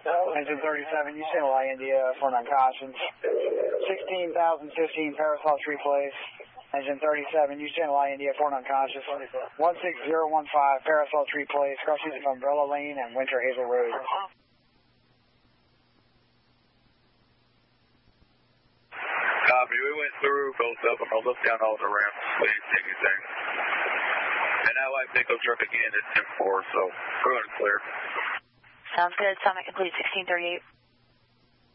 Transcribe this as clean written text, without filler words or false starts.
Engine 37, you channel I India, 49 cautions. 16,015 Parasol Tree Place. Engine 37, you channel I India, 49 conscious. 16015 Parasol Tree Place, crossing of Umbrella Lane and Winter Hazel Road. Copy, we went through both of them. I'll look down all the ramps, see anything. And that light pickup truck again is 10-4, so we're going to clear. Sounds good. Summit complete 1638.